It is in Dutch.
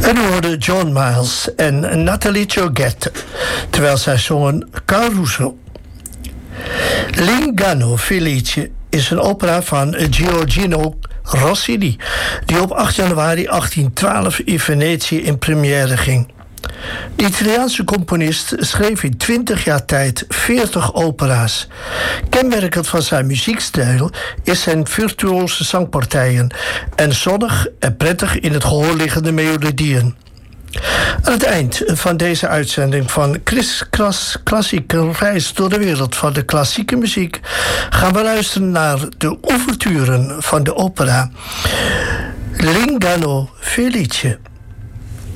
En we hoorden John Miles en Nathalie Gioguette, terwijl zij zongen Caruso. L'Inganno Felice is een opera van Gioachino Rossini, die op 8 januari 1812 in Venetië in première ging. De Italiaanse componist schreef in 20 jaar tijd 40 opera's. Kenmerkend van zijn muziekstijl is zijn virtuose zangpartijen en zonnig en prettig in het gehoor liggende melodieën. Aan het eind van deze uitzending van Klassieke Reis door de wereld van de klassieke muziek gaan we luisteren naar de ouverturen van de opera L'Inganno Felice.